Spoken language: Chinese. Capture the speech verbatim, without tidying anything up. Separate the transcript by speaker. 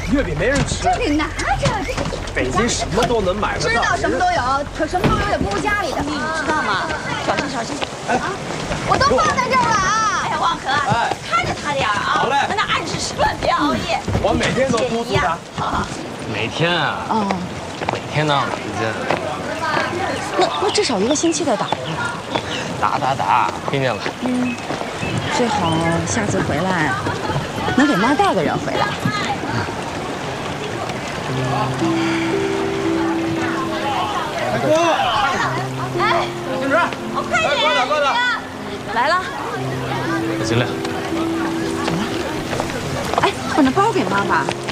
Speaker 1: 月饼没人吃。
Speaker 2: 这得拿着，这
Speaker 1: 北京什么都能买得到。
Speaker 2: 知道什么都有，可什么都有也不如家里的。
Speaker 3: 你知道吗？小心小心！
Speaker 1: 哎，
Speaker 2: 我都放在这儿了啊！
Speaker 3: 哎呀，旺和，
Speaker 1: 哎，
Speaker 3: 看着他点儿啊！
Speaker 1: 好嘞，
Speaker 3: 那按时吃饭，别熬夜。
Speaker 1: 我每天都督促他。
Speaker 3: 好好。
Speaker 4: 每天啊？
Speaker 3: 哦。
Speaker 4: 每天哪有时间？
Speaker 3: 那那至少一个星期的打。
Speaker 4: 打打打，听见了？
Speaker 3: 嗯。最好下次回来能给妈带个人回来。
Speaker 1: 大哥，
Speaker 2: 哎，
Speaker 1: 金池，
Speaker 2: 我快点！
Speaker 1: 快点，快点！
Speaker 3: 来了。
Speaker 4: 行了。
Speaker 3: 走了。哎，把那包给妈吧。